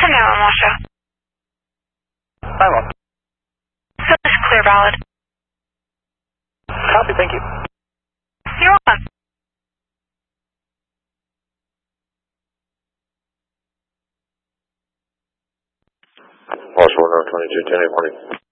Hello, I'm Masha. Hi, Mom. This is clear valid. Copy, thank you. You're welcome. Pulse 122, 10 8 morning.